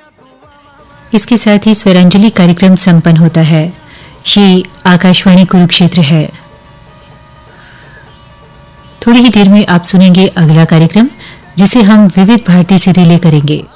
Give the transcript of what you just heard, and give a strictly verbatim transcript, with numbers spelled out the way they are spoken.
इसके साथ ही स्वरांजलि कार्यक्रम संपन्न होता है। ये आकाशवाणी कुरुक्षेत्र है। थोड़ी ही देर में आप सुनेंगे अगला कार्यक्रम, जिसे हम विविध भारती से रिले करेंगे।